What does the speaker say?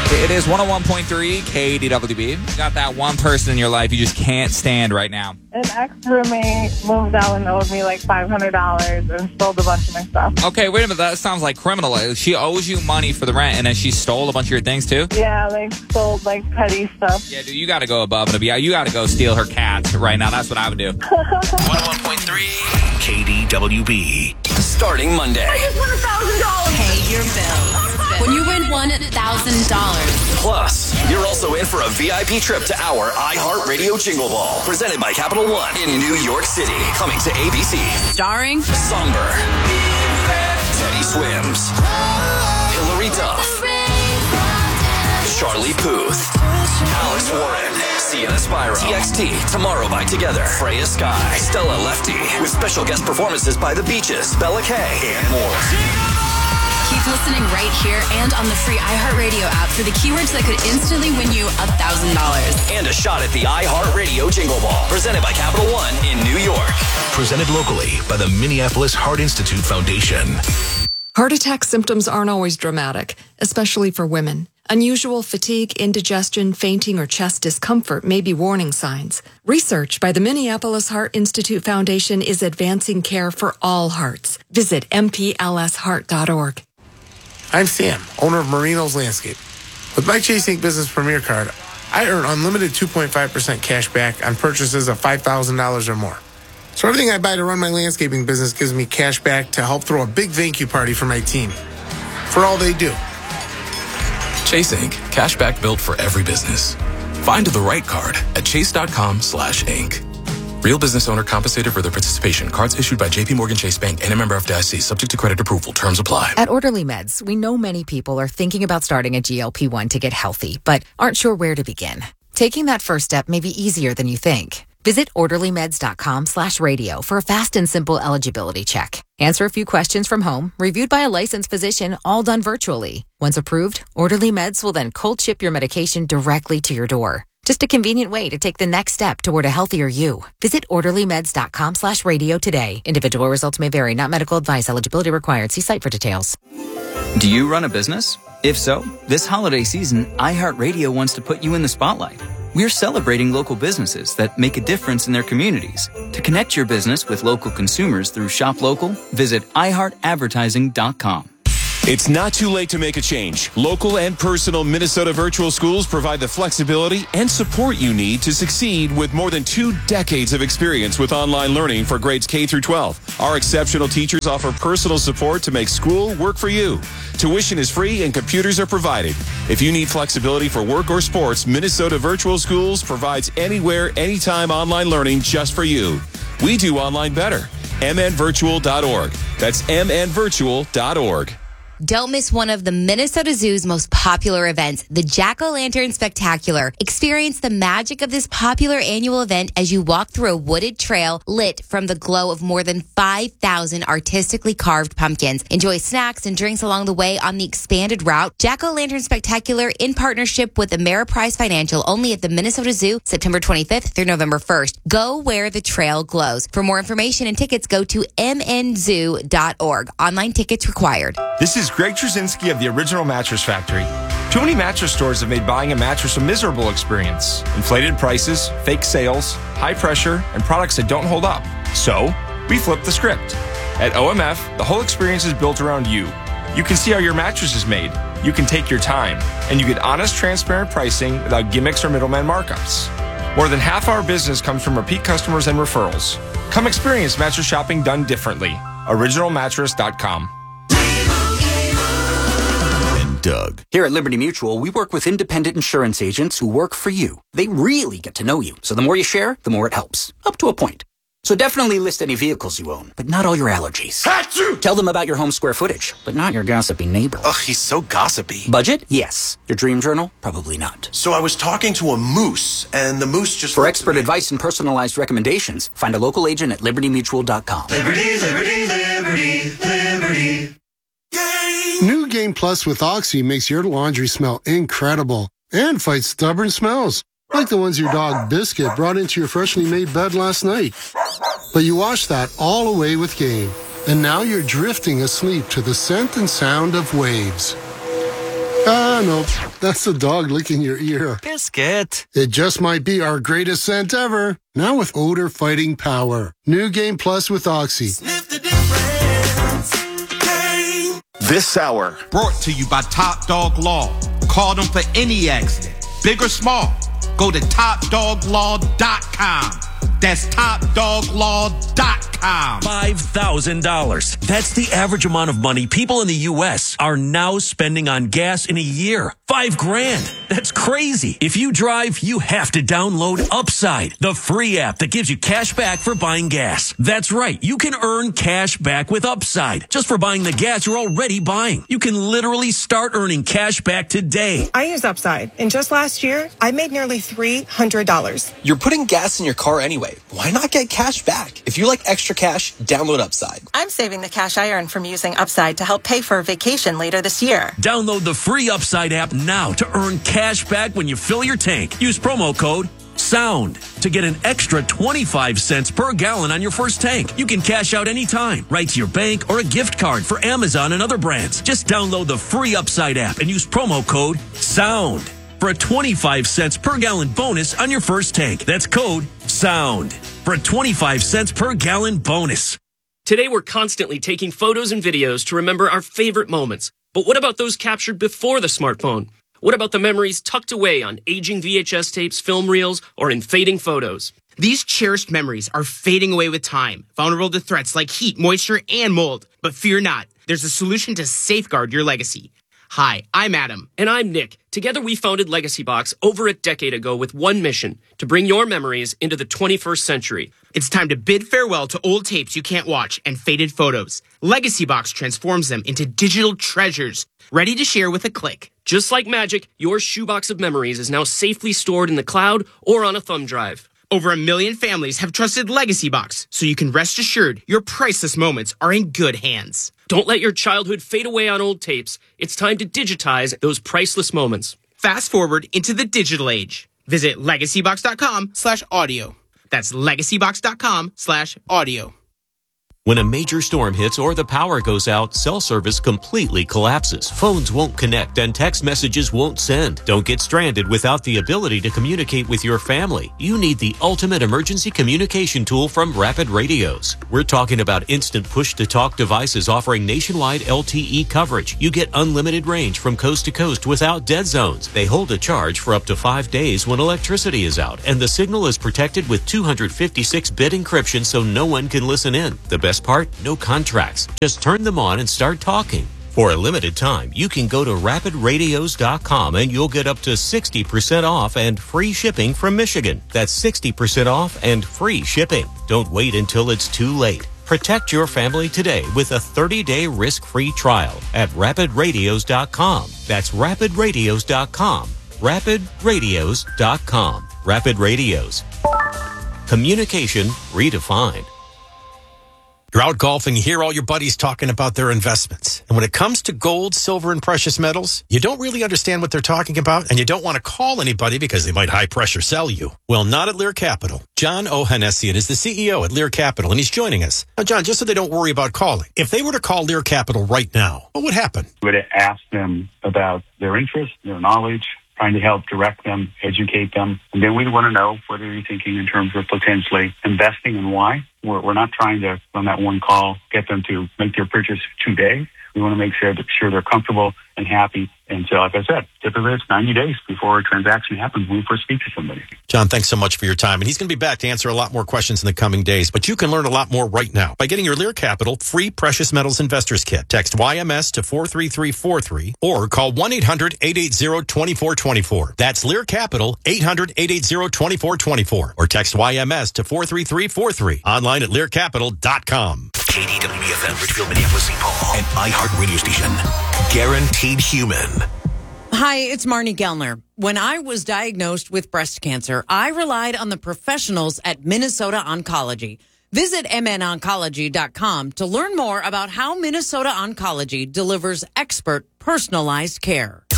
It is 101.3 KDWB. You got that one person in your life you just can't stand right now. An ex-roommate moved out and owed me like $500 and stole a bunch of my stuff. Okay, wait a minute. That sounds like criminal. She owes you money for the rent, and then she stole a bunch of your things, too? Yeah, they stole like petty stuff. Yeah, dude, you got to go above and beyond. You got to go steal her cat right now. That's what I would do. 101.3 KDWB. Starting Monday. I just won $1,000. Pay your bills. When you win $1,000. Plus, you're also in for a VIP trip to our iHeartRadio Jingle Ball, presented by Capital One in New York City. Coming to ABC. Starring Somber, Teddy Swims, Hilary Duff, Charlie Puth, Alex Warren, Sienna Spyro, TXT, Tomorrow by Together, Freya Sky, Stella Lefty, with special guest performances by The Beaches, Bella Kay, and more. Keep listening right here and on the free iHeartRadio app for the keywords that could instantly win you $1,000. And a shot at the iHeartRadio Jingle Ball, presented by Capital One in New York. Presented locally by the Minneapolis Heart Institute Foundation. Heart attack symptoms aren't always dramatic, especially for women. Unusual fatigue, indigestion, fainting, or chest discomfort may be warning signs. Research by the Minneapolis Heart Institute Foundation is advancing care for all hearts. Visit mplsheart.org. I'm Sam, owner of Marino's Landscape. With my Chase Ink Business Premier Card, I earn unlimited 2.5% cash back on purchases of $5,000 or more. So everything I buy to run my landscaping business gives me cash back to help throw a big thank you party for my team. For all they do. Chase Ink. Cashback built for every business. Find the right card at chase.com/ink. Real business owner compensated for their participation. Cards issued by J.P. Morgan Chase Bank and a member FDIC. Subject to credit approval. Terms apply. At Orderly Meds, we know many people are thinking about starting a GLP-1 to get healthy, but aren't sure where to begin. Taking that first step may be easier than you think. Visit orderlymeds.com/radio for a fast and simple eligibility check. Answer a few questions from home, reviewed by a licensed physician, all done virtually. Once approved, Orderly Meds will then cold ship your medication directly to your door. Just a convenient way to take the next step toward a healthier you. Visit orderlymeds.com/radio today. Individual results may vary, not medical advice. Eligibility required. See site for details. Do you run a business? If so, this holiday season, iHeartRadio wants to put you in the spotlight. We're celebrating local businesses that make a difference in their communities. To connect your business with local consumers through Shop Local, visit iHeartAdvertising.com. It's not too late to make a change. Local and personal Minnesota Virtual Schools provide the flexibility and support you need to succeed with more than 2 decades of experience with online learning for grades K through 12. Our exceptional teachers offer personal support to make school work for you. Tuition is free and computers are provided. If you need flexibility for work or sports, Minnesota Virtual Schools provides anywhere, anytime online learning just for you. We do online better. mnvirtual.org. That's mnvirtual.org. Don't miss one of the Minnesota Zoo's most popular events, the Jack-O-Lantern Spectacular. Experience the magic of this popular annual event as you walk through a wooded trail lit from the glow of more than 5,000 artistically carved pumpkins. Enjoy snacks and drinks along the way on the expanded route. Jack-O-Lantern Spectacular in partnership with Ameriprise Financial, only at the Minnesota Zoo, September 25th through November 1st. Go where the trail glows. For more information and tickets, go to mnzoo.org. Online tickets required. This is Greg Trzynski of the Original Mattress Factory. Too many mattress stores have made buying a mattress a miserable experience. Inflated prices, fake sales, high pressure, and products that don't hold up. So, we flipped the script. At OMF, the whole experience is built around you. You can see how your mattress is made. You can take your time. And you get honest, transparent pricing without gimmicks or middleman markups. More than half our business comes from repeat customers and referrals. Come experience mattress shopping done differently. OriginalMattress.com. Doug. Here at Liberty Mutual, we work with independent insurance agents who work for you. They really get to know you. So the more you share, the more it helps. Up to a point. So definitely list any vehicles you own, but not all your allergies. Achoo! Tell them about your home square footage, but not your gossipy neighbor. Ugh, he's so gossipy. Budget? Yes. Your dream journal? Probably not. So I was talking to a moose, and the moose just... For expert advice and personalized recommendations, find a local agent at libertymutual.com. Liberty, liberty, liberty, liberty. New Game Plus with Oxy makes your laundry smell incredible and fights stubborn smells, like the ones your dog Biscuit brought into your freshly made bed last night. But you washed that all away with Game, and now you're drifting asleep to the scent and sound of waves. No, that's the dog licking your ear. Biscuit. It just might be our greatest scent ever. Now with odor-fighting power. New Game Plus with Oxy. Sniff the difference. Game. This hour brought to you by Top Dog Law. Call them for any accident, big or small. Go to TopDogLaw.com. That's TopDogLaw.com. $5,000. That's the average amount of money people in the U.S. are now spending on gas in a year. $5,000. That's crazy. If you drive, you have to download Upside, the free app that gives you cash back for buying gas. That's right. You can earn cash back with Upside just for buying the gas you're already buying. You can literally start earning cash back today. I use Upside, and just last year, I made nearly $300. You're putting gas in your car anyway. Why not get cash back? If you like extra cash, download Upside. I'm saving the cash I earn from using Upside to help pay for a vacation later this year. Download the free Upside app now to earn cash back when you fill your tank. Use promo code SOUND to get an extra 25 cents per gallon on your first tank. You can cash out anytime, right to your bank or a gift card for Amazon and other brands. Just download the free Upside app and use promo code SOUND for a 25 cents per gallon bonus on your first tank. That's code SOUND for a 25 cents per gallon bonus. Today we're constantly taking photos and videos to remember our favorite moments. But what about those captured before the smartphone? What about the memories tucked away on aging VHS tapes, film reels, or in fading photos? These cherished memories are fading away with time, vulnerable to threats like heat, moisture, and mold. But fear not, there's a solution to safeguard your legacy. Hi, I'm Adam. And I'm Nick. Together we founded Legacy Box over a decade ago with one mission, to bring your memories into the 21st century. It's time to bid farewell to old tapes you can't watch and faded photos. Legacy Box transforms them into digital treasures, ready to share with a click. Just like magic, your shoebox of memories is now safely stored in the cloud or on a thumb drive. Over 1 million families have trusted Legacy Box, so you can rest assured your priceless moments are in good hands. Don't let your childhood fade away on old tapes. It's time to digitize those priceless moments. Fast forward into the digital age. Visit legacybox.com/audio. That's legacybox.com/audio. When a major storm hits or the power goes out, cell service completely collapses. Phones won't connect and text messages won't send. Don't get stranded without the ability to communicate with your family. You need the ultimate emergency communication tool from Rapid Radios. We're talking about instant push-to-talk devices offering nationwide LTE coverage. You get unlimited range from coast to coast without dead zones. They hold a charge for up to 5 days when electricity is out, and the signal is protected with 256-bit encryption so no one can listen in. The best part? No contracts. Just turn them on and start talking. For a limited time, you can go to rapidradios.com and you'll get up to 60% off and free shipping from Michigan. That's 60% off and free shipping. Don't wait until it's too late. Protect your family today with a 30-day risk-free trial at rapidradios.com. That's rapidradios.com. rapidradios.com. Rapid Radios. Communication redefined. You're out golfing, you hear all your buddies talking about their investments. And when it comes to gold, silver, and precious metals, you don't really understand what they're talking about, and you don't want to call anybody because they might high-pressure sell you. Well, not at Lear Capital. John Ohanessian is the CEO at Lear Capital, and he's joining us. Now, John, just so they don't worry about calling, if they were to call Lear Capital right now, what would happen? We would ask them about their interests, their knowledge, trying to help direct them, educate them. And then we'd want to know what are you thinking in terms of potentially investing and why. We're not trying to, on that one call, get them to make their purchase today. We want to make sure they're comfortable and happy. And so, like I said, typically it's 90 days before a transaction happens when we first speak to somebody. John, thanks so much for your time. And he's going to be back to answer a lot more questions in the coming days. But you can learn a lot more right now by getting your Lear Capital free Precious Metals Investors Kit. Text YMS to 43343 or call 1-800-880-2424. That's Lear Capital, 800-880-2424. Or text YMS to 43343. Online at learcapital.com. KDWFM, Richfield, Minneapolis, St. Paul, an iHeart radio station. Guaranteed human. Hi, it's Marnie Gellner. When I was diagnosed with breast cancer, I relied on the professionals at Minnesota Oncology. Visit mnoncology.com to learn more about how Minnesota Oncology delivers expert, personalized care.